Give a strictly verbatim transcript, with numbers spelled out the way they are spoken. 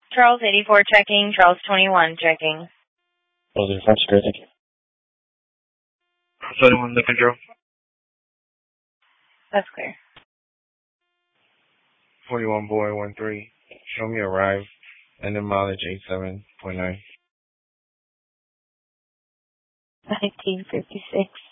Charles eighty-four checking. Charles twenty-one checking. Charles eighty-four, secure, thank you. twenty-one, the control. That's clear. forty-one, boy, one three. Show me arrive. And then mileage eighty-seven point nine. nineteen fifty-six.